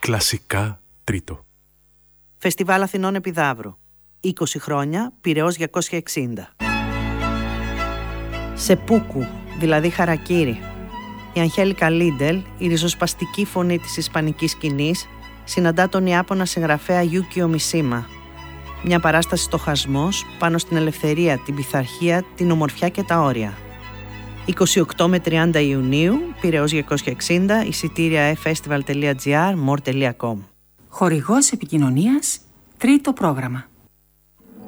Κλασικά τρίτο. Φεστιβάλ Αθηνών Επιδαύρου. 20 χρόνια, Πειραιώς 260. Σεπούκου, δηλαδή χαρακίρι. Η Αγγέλικα Λίντελ, η ριζοσπαστική φωνή της ισπανικής σκηνής, συναντά τον Ιάπωνα συγγραφέα Γιούκιο Μισίμα. Μια παράσταση στοχασμός πάνω στην ελευθερία, την πειθαρχία, την ομορφιά και τα όρια. 28 με 30 Ιουνίου, Πειραιώς 260, εισιτήρια festival.gr, more.com. Χορηγός επικοινωνίας, τρίτο πρόγραμμα.